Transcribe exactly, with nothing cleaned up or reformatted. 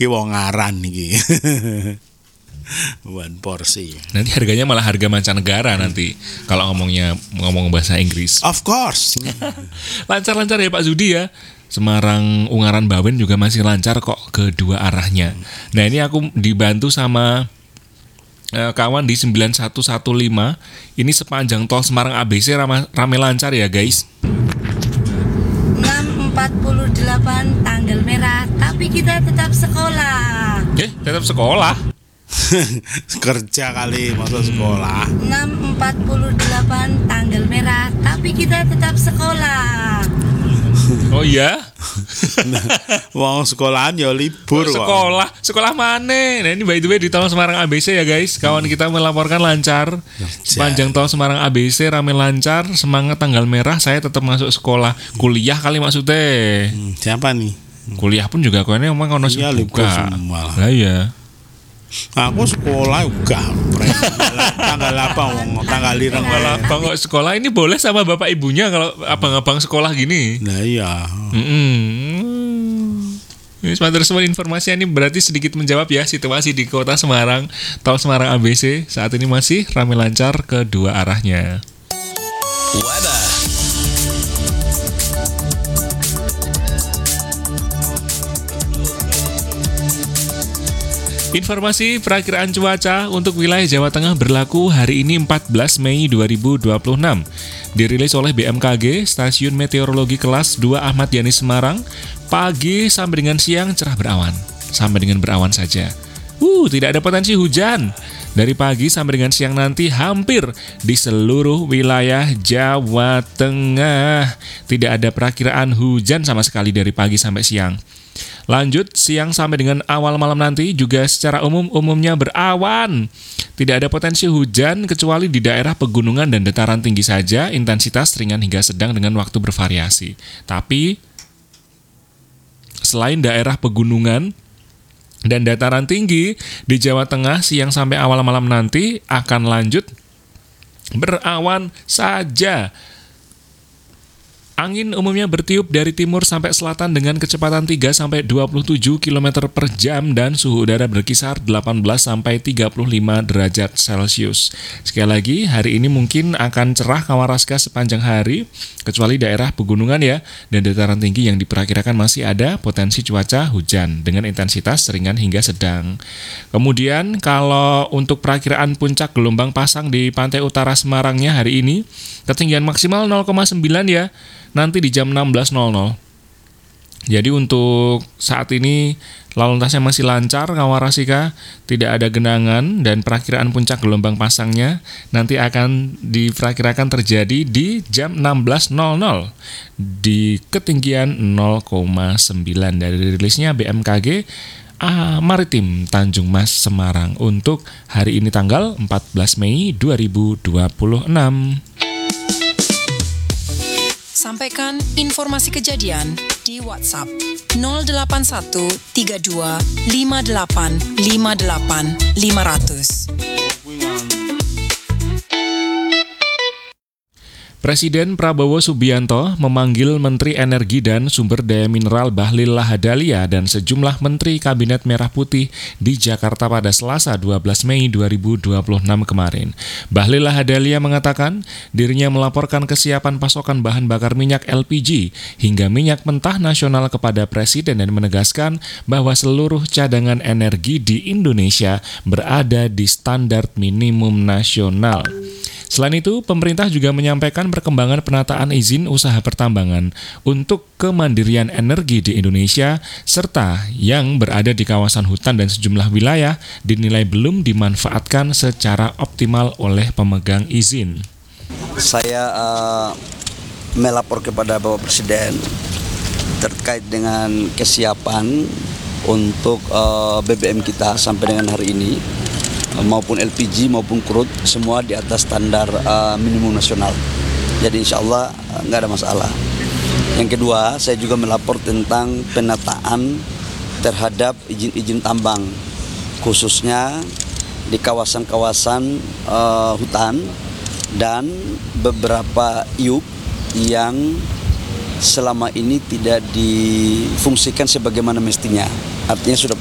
Ki wong aran iki. One porsi. Nanti harganya malah harga mancanegara nanti kalau ngomongnya ngomong bahasa Inggris. Of course. Lancar-lancar ya Pak Zudi ya. Semarang Ungaran Bawen juga masih lancar kok kedua arahnya. Nah ini aku dibantu sama uh, kawan di sembilan satu satu lima. Ini sepanjang tol Semarang A B C rame, rame lancar ya guys. enam empat puluh delapan tanggal merah, tapi kita tetap sekolah. Eh, tetap sekolah. Kerja kali masuk sekolah. enam empat puluh delapan tanggal merah, tapi kita tetap sekolah. Oh iya? Nah, wong sekolahan ya libur. Sekolah, wong. Sekolah mana? Nah ini by the way di tol Semarang A B C ya guys. Kawan kita melaporkan lancar. Sepanjang tol Semarang A B C rame lancar. Semangat tanggal merah, saya tetap masuk sekolah. Kuliah kali maksudnya. Hmm, siapa nih? Kuliah pun juga kayaknya emang ono iya, libur semua. Lah iya. Aku sekolah juga tanggal apa wong tanggal lirang abang kok sekolah ini boleh sama bapak ibunya kalau abang-abang sekolah gini. Nah iya. Ini semua informasi ini berarti sedikit menjawab ya situasi di kota Semarang. Tol Semarang A B C saat ini masih ramai lancar kedua arahnya. Weather. Informasi perakiraan cuaca untuk wilayah Jawa Tengah berlaku hari ini empat belas Mei dua ribu dua puluh enam. Dirilis oleh B M K G, Stasiun Meteorologi Kelas dua Ahmad Yani Semarang, pagi sampai dengan siang cerah berawan. Sampai dengan berawan saja. Uh, tidak ada potensi hujan. Dari pagi sampai dengan siang nanti hampir di seluruh wilayah Jawa Tengah. Tidak ada perakiraan hujan sama sekali dari pagi sampai siang. Lanjut, siang sampai dengan awal malam nanti juga secara umum umumnya berawan. Tidak ada potensi hujan kecuali di daerah pegunungan dan dataran tinggi saja, intensitas ringan hingga sedang dengan waktu bervariasi. Tapi, selain daerah pegunungan dan dataran tinggi, di Jawa Tengah siang sampai awal malam nanti akan lanjut berawan saja. Angin umumnya bertiup dari timur sampai selatan dengan kecepatan tiga sampai dua puluh tujuh kilometer per jam dan suhu udara berkisar delapan belas sampai tiga puluh lima derajat Celcius. Sekali lagi, hari ini mungkin akan cerah Kawaraska sepanjang hari, kecuali daerah pegunungan ya, dan dataran tinggi yang diperkirakan masih ada potensi cuaca hujan dengan intensitas ringan hingga sedang. Kemudian kalau untuk perakiraan puncak gelombang pasang di pantai utara Semarangnya hari ini, ketinggian maksimal nol koma sembilan ya, nanti di jam enam belas nol nol. Jadi untuk saat ini lalu lintasnya masih lancar Kawarasika, tidak ada genangan dan perakiraan puncak gelombang pasangnya nanti akan diperkirakan terjadi di jam enam belas nol nol di ketinggian nol koma sembilan dari rilisnya B M K G ah, Maritim Tanjung Mas Semarang untuk hari ini tanggal empat belas Mei dua ribu dua puluh enam. Sampaikan informasi kejadian di WhatsApp nol delapan satu tiga dua lima delapan lima delapan lima nol nol. Presiden Prabowo Subianto memanggil Menteri Energi dan Sumber Daya Mineral Bahlil Lahadalia dan sejumlah Menteri Kabinet Merah Putih di Jakarta pada Selasa dua belas Mei dua ribu dua puluh enam kemarin. Bahlil Lahadalia mengatakan dirinya melaporkan kesiapan pasokan bahan bakar minyak L P G hingga minyak mentah nasional kepada Presiden dan menegaskan bahwa seluruh cadangan energi di Indonesia berada di standar minimum nasional. Selain itu, pemerintah juga menyampaikan perkembangan penataan izin usaha pertambangan untuk kemandirian energi di Indonesia, serta yang berada di kawasan hutan dan sejumlah wilayah dinilai belum dimanfaatkan secara optimal oleh pemegang izin. Saya uh, melapor kepada Bapak Presiden terkait dengan kesiapan untuk uh, B B M kita sampai dengan hari ini, maupun L P G maupun crude semua di atas standar uh, minimum nasional. Jadi insya Allah nggak uh, ada masalah. Yang kedua, saya juga melapor tentang penataan terhadap izin-izin tambang, khususnya di kawasan-kawasan uh, hutan dan beberapa I U P yang selama ini tidak difungsikan sebagaimana mestinya. Artinya sudah